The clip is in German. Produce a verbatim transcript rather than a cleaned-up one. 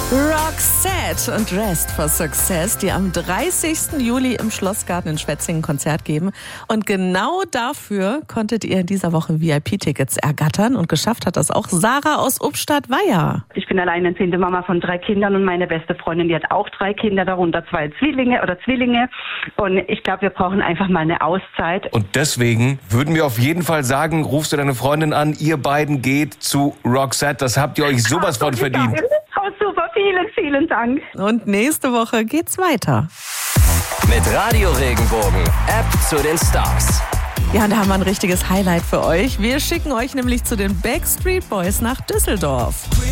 Roxette und Dressed for Success, die am dreißigsten Juli im Schlossgarten in Schwetzingen ein Konzert geben. Und genau dafür konntet ihr in dieser Woche V I P-Tickets ergattern. Und geschafft hat das auch Sarah aus Ubstadt-Weiher. Ich bin alleinerziehende Mama von drei Kindern und meine beste Freundin, die hat auch drei Kinder, darunter zwei Zwillinge oder Zwillinge. Und ich glaube, wir brauchen einfach mal eine Auszeit. Und deswegen würden wir auf jeden Fall sagen, rufst du deine Freundin an, ihr beiden geht zu Roxette. Das habt ihr euch sowas von verdient. Oh, super, vielen, vielen Dank. Und nächste Woche geht's weiter. Mit Radio Regenbogen, App zu den Stars. Ja, und da haben wir ein richtiges Highlight für euch. Wir schicken euch nämlich zu den Backstreet Boys nach Düsseldorf.